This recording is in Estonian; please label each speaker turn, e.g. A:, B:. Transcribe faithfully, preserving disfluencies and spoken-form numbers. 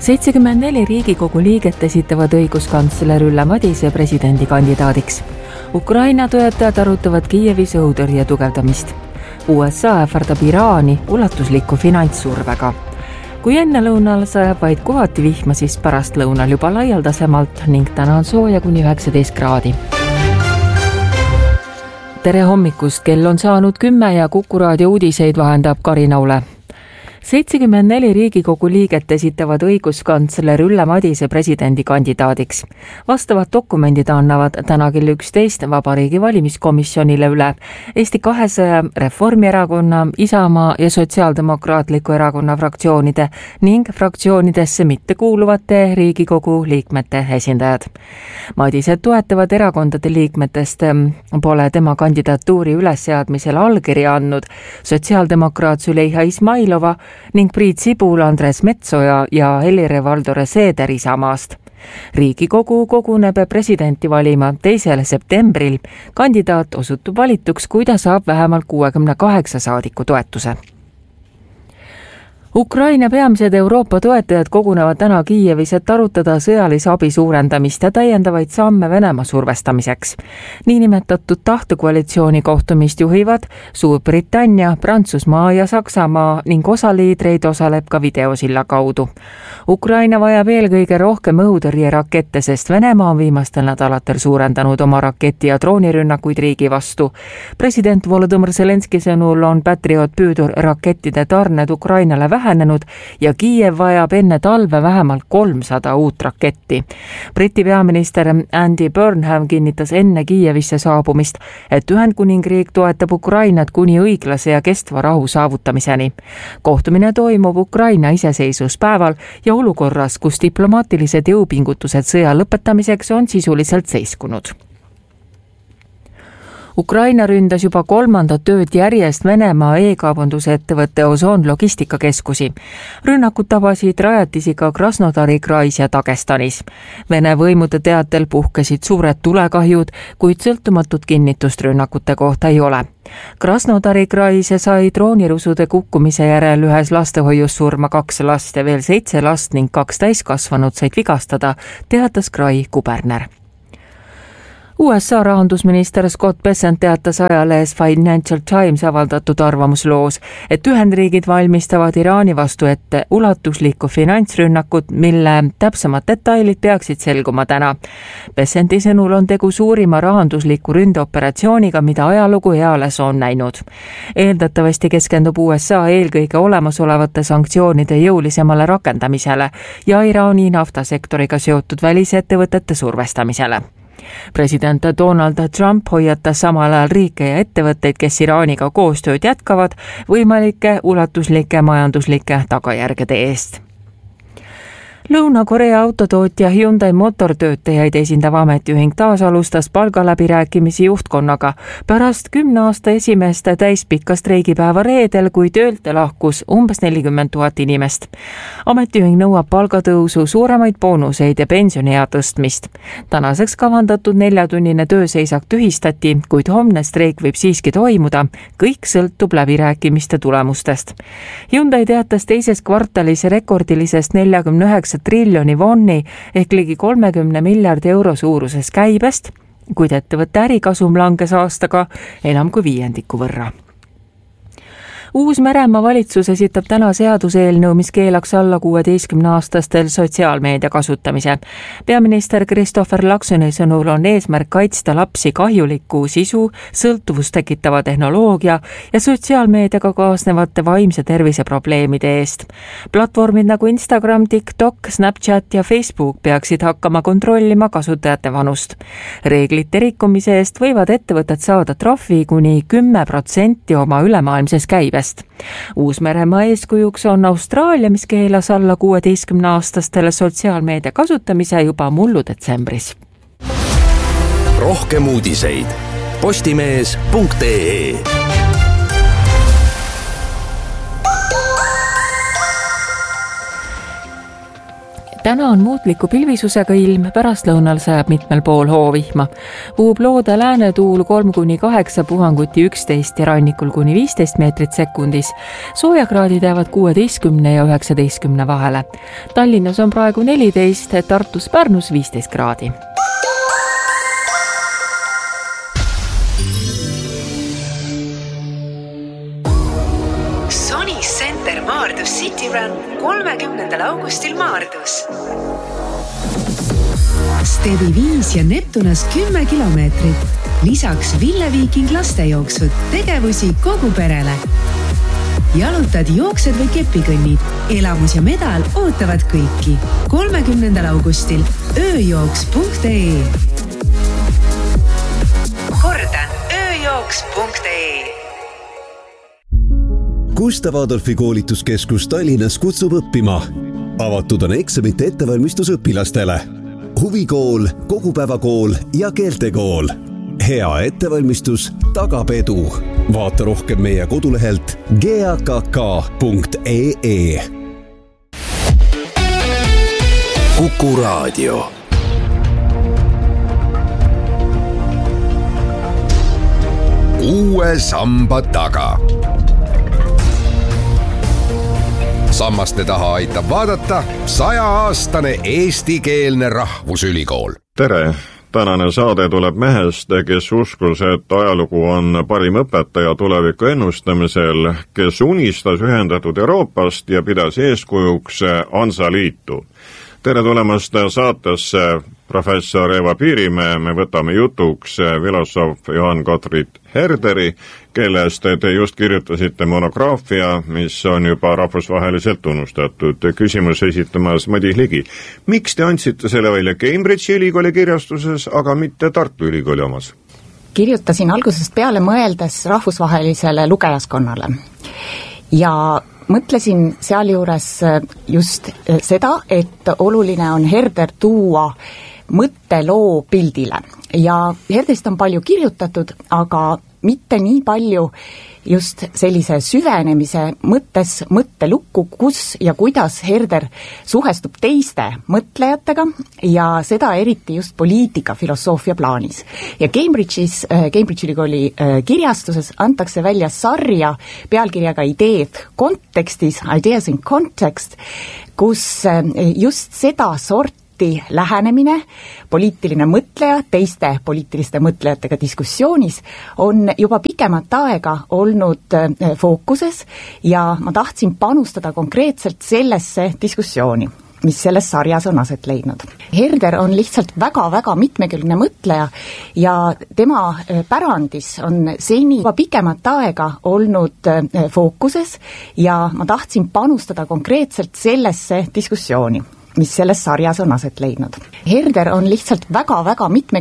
A: seitsekümmend neli Riigikogu liiget esitavad õiguskantsler Ülle Madise presidendikandidaadiks. Ukraina toetajad arutavad Kiievis õhutõrje tugevdamist. U S A ähvardab Iraani ulatusliku finantssurvega. Kui enne lõunal sajab vaid kohati vihma, siis pärast lõunal juba laialdasemalt ning täna on sooja kuni üheksateist kraadi. Tere hommikust, kell on saanud kümme ja Kuku raadio uudiseid vahendab Karina Ule. seitsekümmend neli Riigikogu liiget esitavad õiguskantsler Ülle Madise presidendikandidaadiks. Vastavad dokumendid annavad täna kell üksteist Vabariigi valimiskomisjonile üle Eesti kahesaja, Reformierakonna, Isamaa ja Sotsiaaldemokraatliku erakonna fraktsioonide ning fraktsioonidesse mitte kuuluvate Riigikogu liikmete esindajad. Madised toetavad erakondade liikmetest pole tema kandidatuuri ülesseadmisel allkirja andnud Sotsiaaldemokraat Züleyxa Izmailova ning Priit Sibul, Andres Metsoja ja Helir-Valdor Seeder Isamaast. Riigikogu koguneb presidenti valima teisel septembril. Kandidaat osutub valituks, kui ta saab vähemalt kuuekümne kaheksa saadiku toetuse. Ukraina peamised Euroopa toetajad kogunevad täna Kiievis, et arutada sõjalise abi suurendamist ja täiendavaid samme Venemaa survestamiseks. Niinimetatud tahtekoalitsiooni kohtumist juhivad Suurbritannia, Prantsusmaa ja Saksamaa ning osa liidreid osaleb ka videosilla kaudu. Ukraina vajab eelkõige rohkem õhutõrjerakette, sest Venemaa on viimastel nädalatel suurendanud oma raketi- ja droonirünnakuid riigi vastu. President Volodõmõr Zelenski sõnul on Patriot püüdur rakettide tarned Ukrainale vähenenud ja Kiiev vajab enne talve vähemalt kolmsada uut raketti. Briti peaminister Andy Burnham kinnitas enne Kiievisse saabumist, et Ühendkuningriik toetab Ukrainat kuni õiglase ja kestva rahu saavutamiseni. Kohtumine toimub Ukraina iseseisvuspäeval ja olukorras, kus diplomaatilised jõupingutused sõja lõpetamiseks on sisuliselt seiskunud. Ukraina ründas juba kolmandat tööd järjest Venemaa e-kaubandusettevõtte Ozon logistikakeskusi. Rünnakud tabasid rajatisi ka Krasnodari krais ja Dagestanis. Vene võimude teatel puhkesid suured tulekahjud, kuid sõltumatut kinnitust rünnakute kohta ei ole. Krasnodari krais sai droonirusude kukkumise järel ühes lastehoius surma kaks last ja veel seitse last ning kaks täiskasvanud said vigastada, teatas krai kuberner. U S A rahandusminister Scott Bessent teatas ajalehes Financial Times avaldatud arvamusloos, et Ühendriigid valmistavad Iraani vastu ette ulatuslikku finantsrünnakut, mille täpsemad detailid peaksid selguma täna. Bessenti sõnul on tegu suurima rahandusliku ründeoperatsiooniga, mida ajalugu eales on näinud. Eeldatavasti keskendub U S A eelkõige olemasolevate sanktsioonide jõulisemale rakendamisele ja Iraani naftasektoriga seotud välisettevõtete survestamisele. President Donald Trump hoiatas samal ajal riike ja ettevõtteid, kes Iraaniga koostööd jätkavad, võimalike ulatuslike majanduslike tagajärgede eest. Lõuna-Korea autotootja Hyundai motortöötajaid esindav ametiühing taas alustas palgaläbirääkimisi juhtkonnaga pärast kümne aasta esimest täispikka streigipäeva reedel, kui töölt lahkus umbes nelikümmend tuhat inimest. Ametiühing nõuab palgatõusu, suuremaid boonuseid ja pensioniea tõstmist. Tänaseks kavandatud neljatunnine tööseisak tühistati, kuid homne streik võib siiski toimuda. Kõik sõltub läbirääkimiste tulemustest. Hyundai teatas teises kvartalis rekordilisest neljakümne üheksa triljoni vonni ehk ligi kolmekümne miljardi euro suuruses käibest, kuid ettevõtte ärikasum langes aastaga enam kui viiendiku võrra. Uus-Meremaa valitsus esitab täna seaduseelnõu, mis keelaks alla kuueteistkümne aastastel sotsiaalmeedia kasutamise. Peaminister Christopher Luxoni sõnul on eesmärk kaitsta lapsi kahjuliku sisu, sõltuvust tekitava tehnoloogia ja sotsiaalmeediaga kaasnevate vaimse tervise probleemide eest. Platvormid nagu Instagram, TikTok, Snapchat ja Facebook peaksid hakkama kontrollima kasutajate vanust. Reeglite rikkumise eest võivad ettevõtted saada trahvi kuni kümme protsenti oma ülemaailmses käibest. Uus-Meremaa eeskujuks on Austraalia, mis keelas alla kuueteistkümne aastastele sotsiaalmeedia kasutamise juba mullu detsembris.
B: Rohkem uudiseid postimees punkt ee.
A: täna on muutliku pilvisusega ilm, pärastlõunal sajab mitmel pool hoovihma. Puhub loode läänetuul kolm kuni kaheksa, puhanguti üksteist ja rannikul kuni viisteist meetrit sekundis. Soojakraadid jäävad kuueteistkümne ja üheksateistkümne vahele. Tallinnas on praegu neliteist, Tartus, Pärnus viisteist kraadi.
C: Sony Center Maardus City Run kolmekümnendal augustil Maardus.
D: Stebi viis ja Neptunas kümme kilomeetrit. Lisaks Ville Viiking lastejooksud, tegevusi kogu perele. Jalutad, jooksed või kepikõnnid. Elamus ja medal ootavad kõiki. kolmekümnendal augustil ööjooks punkt ee.
C: Kordan, ööjooks punkt ee.
E: Gustav Adolfi koolituskeskus Tallinnas kutsub õppima. Avatud on eksamite ettevalmistus õpilastele. Huvikool, kogupäevakool ja keeltekool. Hea ettevalmistus tagab edu. Vaata rohkem meie kodulehelt g a k k punkt ee.
B: Kuku Raadio.
F: Uue samba taga. Sammaste taha aitab vaadata sajaaastane eestikeelne rahvusülikool.
G: Tere! Tänane saade tuleb mehest, kes uskus, et ajalugu on parim õpetaja tuleviku ennustamisel, kes unistas ühendatud Euroopast ja pidas eeskujuks Hansaliitu. Tere tulemast saatesse, professor Eva Piirimäe. Me võtame jutuks filosoof Johan Gottfried Herderi, kellest te just kirjutasite monograafia, mis on juba rahvusvaheliselt tunnustatud. Küsimus esitamas Madis Ligi. Miks te andsite selle välja Cambridge'i ülikooli kirjastuses, aga mitte Tartu ülikooli omas?
H: Kirjutasin algusest peale mõeldes rahvusvahelisele lugejaskonnale. Ja mõtlesin sealjuures just seda, et oluline on Herder tuua mõtteloo pildile. Ja Herderist on palju kirjutatud, aga mitte nii palju just sellise süvenemise mõttes mõttelukku, kus ja kuidas Herder suhestub teiste mõtlejatega ja seda eriti just poliitika filosoofia plaanis. Ja Cambridge'is, Cambridge ülikooli kirjastuses antakse välja sarja pealkirjaga Ideed kontekstis, Ideas in Context, kus just seda sorti lähenemine, poliitiline mõtleja teiste poliitiliste mõtlejatega diskussioonis on juba pikemat aega olnud fookuses ja ma tahtsin panustada konkreetselt sellesse diskussiooni, mis selles sarjas on aset leidnud. Herder on lihtsalt väga-väga mitmekülgne mõtleja ja tema pärandis on seni juba pikemat aega olnud fookuses ja ma tahtsin panustada konkreetselt sellesse diskussiooni, mis selles sarjas on aset leidnud. Herder on lihtsalt väga-väga mitme